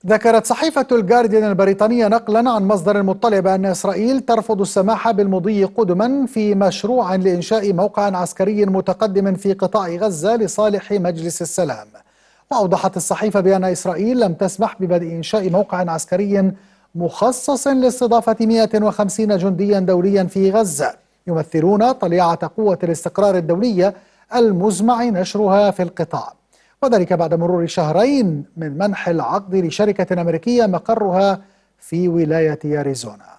ذكرت صحيفة الجارديان البريطانية نقلا عن مصدر مطلع بأن إسرائيل ترفض السماح بالمضي قدما في مشروع لإنشاء موقع عسكري متقدم في قطاع غزة لصالح مجلس السلام. وأوضحت الصحيفة بأن إسرائيل لم تسمح ببدء إنشاء موقع عسكري مخصص لاستضافة 150 جنديا دوليا في غزة يمثلون طليعة قوة الاستقرار الدولية المزمع نشرها في القطاع، وذلك بعد مرور شهرين من منح العقد لشركة أمريكية مقرها في ولاية أريزونا.